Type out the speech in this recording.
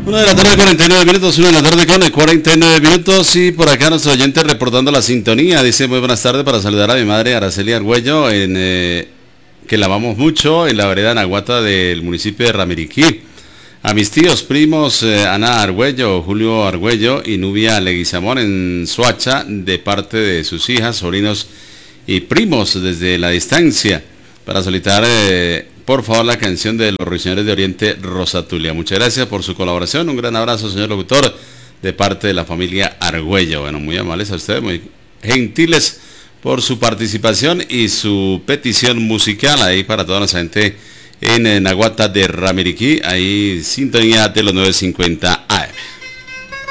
Una de la tarde, 49 minutos, 1 de la tarde con 49 minutos, y por acá nuestro oyente reportando la sintonía. Dice: muy buenas tardes, para saludar a mi madre Araceli Argüello, que la amamos mucho, en la vereda Naguata del municipio de Ramiriquí. A mis tíos, primos, Ana Argüello, Julio Argüello y Nubia Leguizamón en Soacha, de parte de sus hijas, sobrinos y primos desde la distancia, para solicitar por favor la canción de los Ruiseñores de Oriente, Rosatulia. Muchas gracias por su colaboración, un gran abrazo, señor locutor, de parte de la familia Argüello. Bueno, muy amables a ustedes, muy gentiles por su participación y su petición musical ahí para toda nuestra gente en Naguata de Ramiriquí, ahí sintonía de los 950 AM.